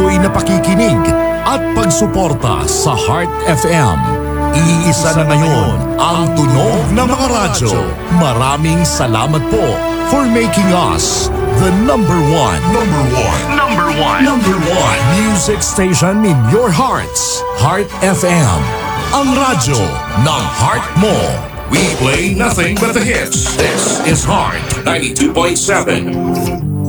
patuloy na pakikinig at pagsuporta sa Heart FM. Iisa na ngayon ang tunog ng mga radyo. Maraming salamat po for making us the number one music station in your hearts. Heart FM, ang radyo ng heart mo. We play nothing but the hits. This is Heart 92.7.